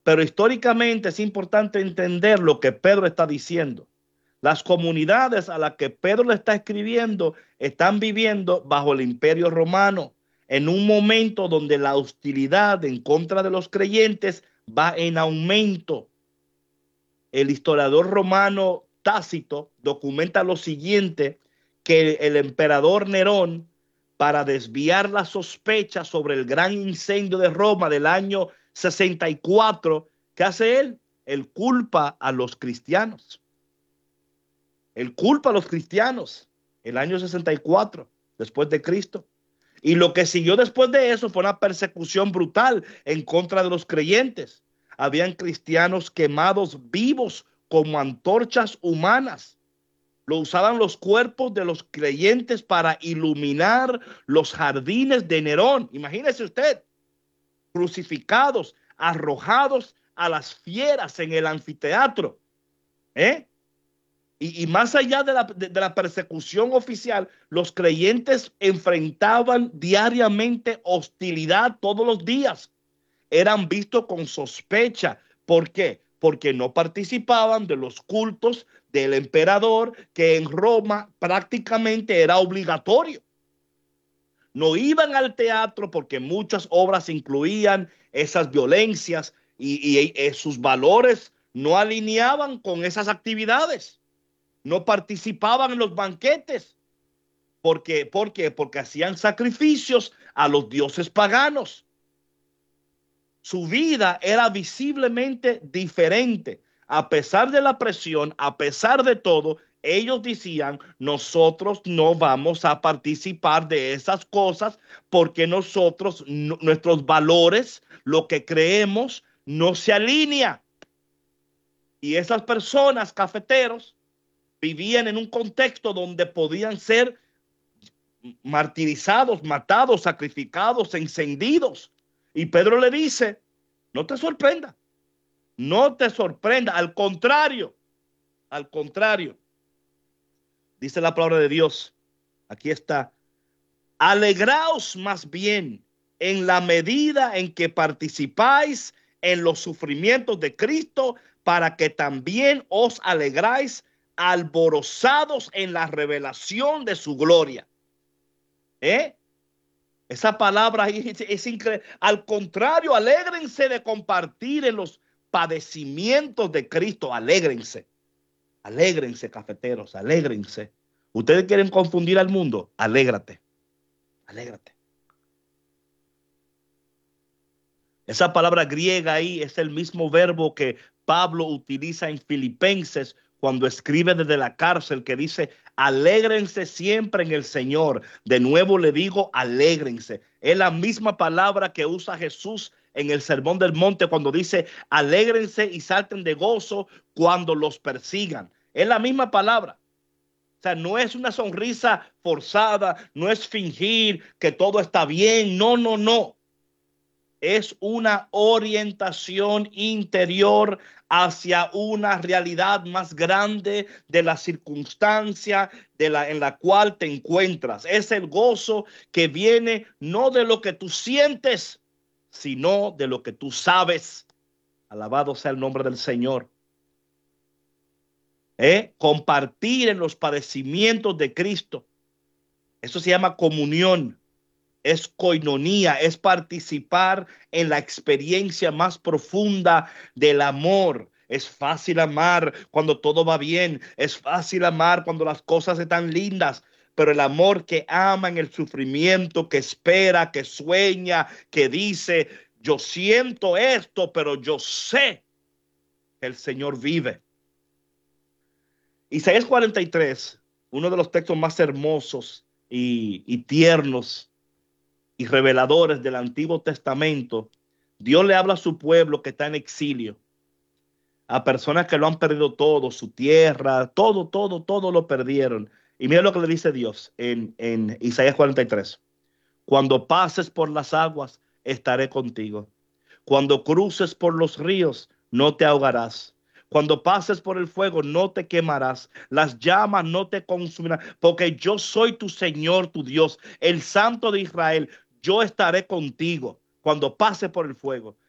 Pero históricamente es importante entender lo que Pedro está diciendo. Las comunidades a las que Pedro le está escribiendo están viviendo bajo el Imperio Romano, en un momento donde la hostilidad en contra de los creyentes va en aumento. El historiador romano Tácito documenta lo siguiente, que el emperador Nerón, para desviar la sospecha sobre el gran incendio de Roma del año 64, ¿qué hace él? Él culpa a los cristianos. Él culpa a los cristianos el año 64 después de Cristo. Y lo que siguió después de eso fue una persecución brutal en contra de los creyentes. Habían cristianos quemados vivos como antorchas humanas. Lo usaban los cuerpos de los creyentes para iluminar los jardines de Nerón. Imagínese usted, crucificados, arrojados a las fieras en el anfiteatro. Y más allá de la persecución oficial, los creyentes enfrentaban diariamente hostilidad todos los días. Eran vistos con sospecha. ¿Por qué? Porque no participaban de los cultos del emperador, que en Roma prácticamente era obligatorio. No iban al teatro porque muchas obras incluían esas violencias y sus valores no alineaban con esas actividades. No participaban en los banquetes. ¿Por qué? Porque hacían sacrificios a los dioses paganos. Su vida era visiblemente diferente. A pesar de la presión, a pesar de todo, ellos decían, nosotros no vamos a participar de esas cosas porque nosotros, nuestros valores, lo que creemos, no se alinea. Y esas personas, cafeteros, vivían en un contexto donde podían ser martirizados, matados, sacrificados, encendidos. Y Pedro le dice, no te sorprenda, no te sorprenda, al contrario, dice la palabra de Dios, aquí está, alegraos más bien en la medida en que participáis en los sufrimientos de Cristo, para que también os alegráis alborozados en la revelación de su gloria. Esa palabra es increíble. Al contrario, alégrense de compartir en los padecimientos de Cristo. Alégrense. Alégrense, cafeteros, alégrense. ¿Ustedes quieren confundir al mundo? Alégrate. Alégrate. Esa palabra griega ahí es el mismo verbo que Pablo utiliza en Filipenses cuando escribe desde la cárcel, que dice, alégrense siempre en el Señor. De nuevo le digo, alégrense. Es la misma palabra que usa Jesús en el Sermón del Monte cuando dice, alégrense y salten de gozo cuando los persigan. Es la misma palabra. O sea, no es una sonrisa forzada, no es fingir que todo está bien. No, no, no. Es una orientación interior hacia una realidad más grande de la circunstancia en la cual te encuentras. Es el gozo que viene no de lo que tú sientes, sino de lo que tú sabes. Alabado sea el nombre del Señor. Compartir en los padecimientos de Cristo. Eso se llama comunión. Es coinonía, es participar en la experiencia más profunda del amor. Es fácil amar cuando todo va bien, es fácil amar cuando las cosas están lindas, pero el amor que ama en el sufrimiento, que espera, que sueña, que dice, yo siento esto, pero yo sé que el Señor vive. Isaías 43, uno de los textos más hermosos y tiernos y reveladores del Antiguo Testamento. Dios le habla a su pueblo que está en exilio, a personas que lo han perdido todo, su tierra, todo lo perdieron. Y mira lo que le dice Dios en Isaías 43. Cuando pases por las aguas, estaré contigo. Cuando cruces por los ríos, no te ahogarás. Cuando pases por el fuego, no te quemarás. Las llamas no te consumirán, porque yo soy tu Señor, tu Dios, el Santo de Israel. Yo estaré contigo cuando pases por el fuego.